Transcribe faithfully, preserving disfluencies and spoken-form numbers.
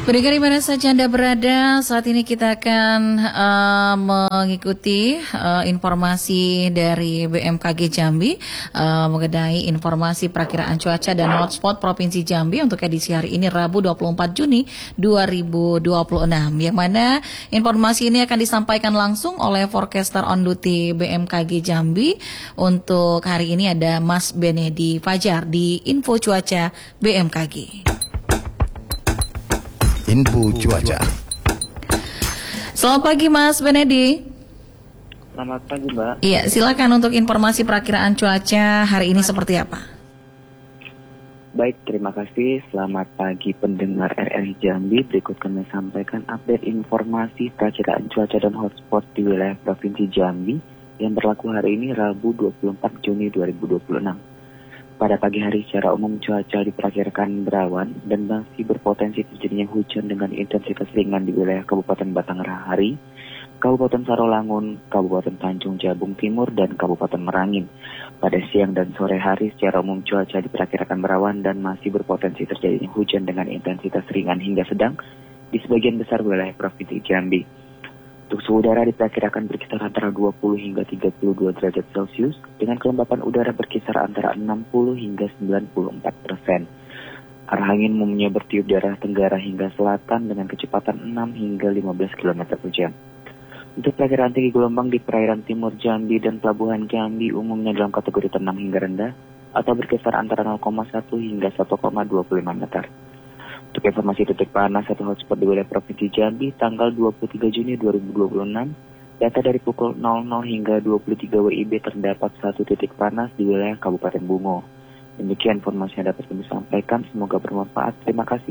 Pendengar di mana saja Anda berada, saat ini kita akan uh, mengikuti uh, informasi dari B M K G Jambi uh, mengenai informasi perakiraan cuaca dan hotspot Provinsi Jambi untuk edisi hari ini Rabu dua puluh empat Juni dua ribu dua puluh enam. Yang mana informasi ini akan disampaikan langsung oleh forecaster on duty B M K G Jambi. Untuk hari ini ada Mas Benedi Fajar di Info Cuaca B M K G. Info cuaca. Selamat pagi Mas Benedi. Selamat pagi Mbak. Iya, silakan untuk informasi perakiraan cuaca hari ini seperti apa? Baik, terima kasih. Selamat pagi pendengar R R I Jambi. Berikut kami sampaikan update informasi perakiraan cuaca dan hotspot di wilayah Provinsi Jambi yang berlaku hari ini Rabu dua puluh empat Juni dua ribu dua puluh enam. Pada pagi hari secara umum cuaca diperkirakan berawan dan masih berpotensi terjadinya hujan dengan intensitas ringan di wilayah Kabupaten Batanghari, Kabupaten Sarolangun, Kabupaten Tanjung Jabung Timur, dan Kabupaten Merangin. Pada siang dan sore hari secara umum cuaca diperkirakan berawan dan masih berpotensi terjadinya hujan dengan intensitas ringan hingga sedang di sebagian besar wilayah Provinsi Jambi. Untuk suhu udara diperkirakan berkisar antara dua puluh hingga tiga puluh dua derajat Celcius dengan kelembapan udara berkisar antara enam puluh hingga sembilan puluh empat persen. Arah angin umumnya bertiup dari arah tenggara hingga selatan dengan kecepatan enam hingga lima belas kilometer per jam. Untuk perkiraan tinggi gelombang di perairan timur Jambi dan pelabuhan Jambi umumnya dalam kategori tenang hingga rendah atau berkisar antara nol koma satu hingga satu koma dua puluh lima meter. Untuk informasi titik panas atau hotspot di wilayah Provinsi Jambi tanggal dua puluh tiga Juni dua ribu dua puluh enam, data dari pukul nol nol hingga dua puluh tiga W I B terdapat satu titik panas di wilayah Kabupaten Bungo. Demikian informasi yang dapat kami sampaikan, semoga bermanfaat. Terima kasih.